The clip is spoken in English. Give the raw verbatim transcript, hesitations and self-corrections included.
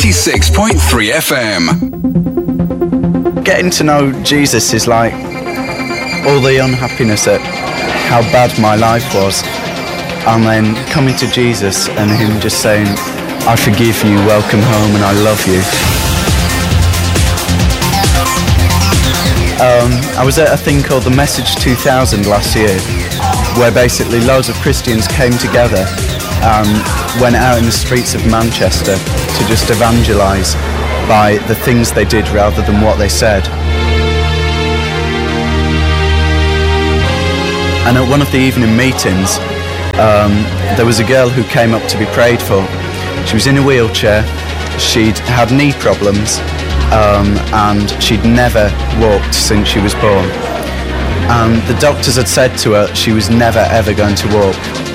ninety-six point three F M. Getting to know Jesus is like all the unhappiness at how bad my life was, and then coming to Jesus and him just saying, I forgive you, welcome home, and I love you. Um, I was at a thing called the Message two thousand last year, where basically loads of Christians came together and went out in the streets of Manchester to just evangelise by the things they did rather than what they said. And at one of the evening meetings, um, there was a girl who came up to be prayed for. She was in a wheelchair, she'd had knee problems, um, and she'd never walked since she was born. And the doctors had said to her she was never ever going to walk.